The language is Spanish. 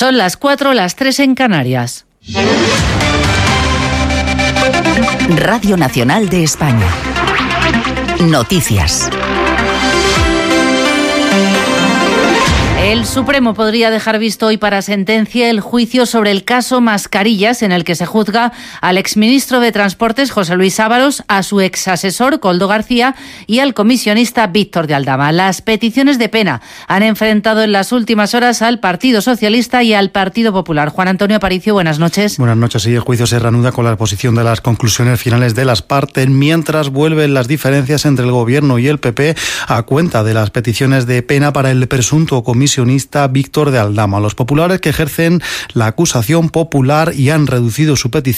Son las 4, las 3 en Canarias. Radio Nacional de España. Noticias. El Supremo podría dejar visto hoy para sentencia el juicio sobre el caso Mascarillas, en el que se juzga al exministro de Transportes, José Luis Ábalos, a su exasesor, Koldo García, y al comisionista Víctor de Aldama. Las peticiones de pena han enfrentado en las últimas horas al Partido Socialista y al Partido Popular. Juan Antonio Aparicio, buenas noches. Buenas noches. Y el juicio se reanuda con la exposición de las conclusiones finales de las partes, mientras vuelven las diferencias entre el Gobierno y el PP a cuenta de las peticiones de pena para el presunto comisionista Víctor de Aldama. Los populares, que ejercen la acusación popular y han reducido su petición